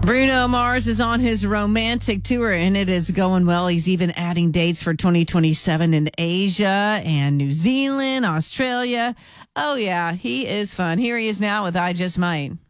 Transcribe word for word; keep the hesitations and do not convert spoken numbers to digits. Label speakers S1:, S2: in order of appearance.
S1: Bruno Mars is on his romantic tour and it is going well. He's even adding dates for twenty twenty-seven in Asia and New Zealand, Australia. Oh, yeah, he is fun. Here he is now with I Just Might.